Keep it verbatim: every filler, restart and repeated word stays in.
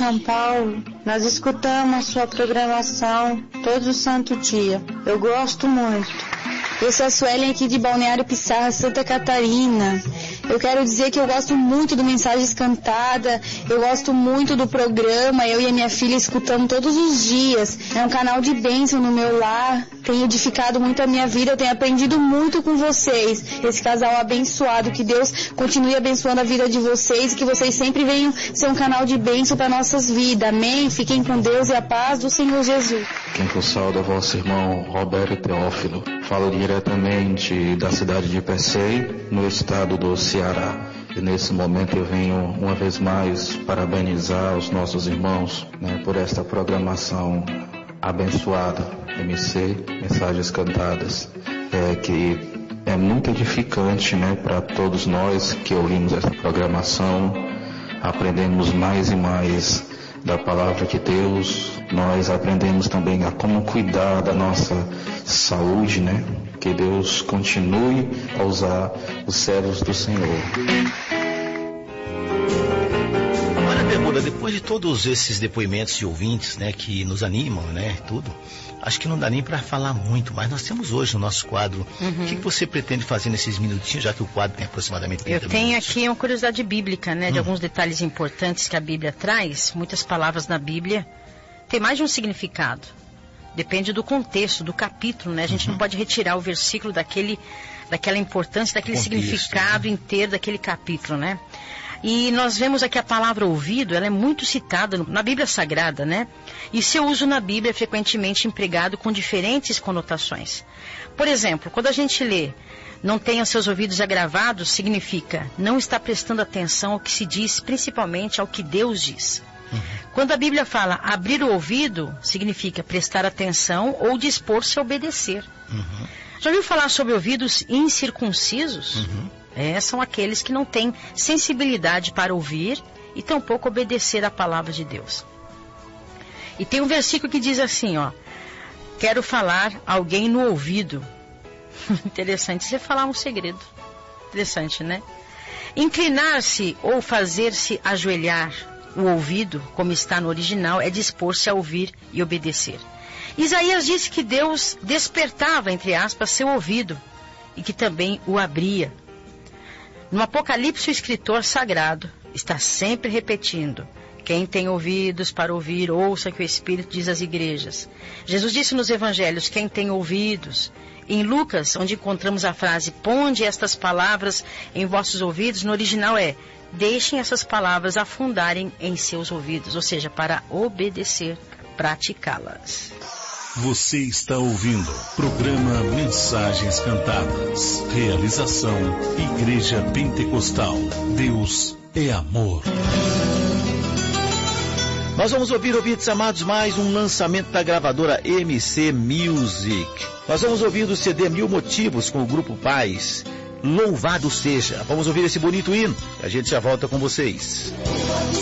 São Paulo. Nós escutamos a sua programação todo santo dia. Eu gosto muito. Eu sou a Suelen aqui de Balneário Pissarra, Santa Catarina. Eu quero dizer que eu gosto muito do Mensagens Cantada, eu gosto muito do programa, eu e a minha filha escutamos todos os dias. É um canal de bênção no meu lar, tem edificado muito a minha vida, eu tenho aprendido muito com vocês. Esse casal abençoado, que Deus continue abençoando a vida de vocês e que vocês sempre venham ser um canal de bênção para nossas vidas. Amém? Fiquem com Deus e a paz do Senhor Jesus. Quem vos sauda é vosso irmão Roberto Teófilo. Falo diretamente da cidade de Pecém, no estado do Ceará. E nesse momento eu venho uma vez mais parabenizar os nossos irmãos, né, por esta programação abençoada, M C, Mensagens Cantadas, é, que é muito edificante, né, para todos nós que ouvimos essa programação. Aprendemos mais e mais da palavra de Deus. Nós aprendemos também a como cuidar da nossa saúde, né? Que Deus continue a usar os servos do Senhor. Agora, Débora, depois de todos esses depoimentos de ouvintes, né, que nos animam, né, tudo, acho que não dá nem para falar muito, mas nós temos hoje no nosso quadro. Uhum. O que você pretende fazer nesses minutinhos, já que o quadro tem aproximadamente trinta minutos? Eu tenho aqui uma curiosidade bíblica, né, de hum. alguns detalhes importantes que a Bíblia traz. Muitas palavras na Bíblia têm mais de um significado. Depende do contexto, do capítulo, né? A gente uhum. não pode retirar o versículo daquele, daquela importância, daquele contexto, significado, né, inteiro daquele capítulo, né? E nós vemos aqui a palavra ouvido, ela é muito citada na Bíblia Sagrada, né? E seu uso na Bíblia é frequentemente empregado com diferentes conotações. Por exemplo, quando a gente lê, não tenha seus ouvidos agravados, significa não está prestando atenção ao que se diz, principalmente ao que Deus diz. Uhum. Quando a Bíblia fala abrir o ouvido, significa prestar atenção ou dispor-se a obedecer. Uhum. Já ouviu falar sobre ouvidos incircuncisos? Uhum. É, são aqueles que não têm sensibilidade para ouvir e tampouco obedecer à palavra de Deus. E tem um versículo que diz assim, ó: quero falar alguém no ouvido. Interessante, você falar um segredo. Interessante, né? Inclinar-se ou fazer-se ajoelhar, o ouvido, como está no original, é dispor-se a ouvir e obedecer. Isaías disse que Deus despertava, entre aspas, seu ouvido e que também o abria. No Apocalipse, o escritor sagrado está sempre repetindo: quem tem ouvidos para ouvir, ouça o que o Espírito diz às igrejas. Jesus disse nos evangelhos: quem tem ouvidos. Em Lucas, onde encontramos a frase ponde estas palavras em vossos ouvidos, no original é: deixem essas palavras afundarem em seus ouvidos, ou seja, para obedecer, praticá-las. Você está ouvindo programa Mensagens Cantadas. Realização Igreja Pentecostal. Deus é amor. Nós vamos ouvir, ouvintes amados, mais um lançamento da gravadora M C Music. Nós vamos ouvir do C D Mil Motivos com o Grupo Paz. Louvado seja. Vamos ouvir esse bonito hino. A gente já volta com vocês.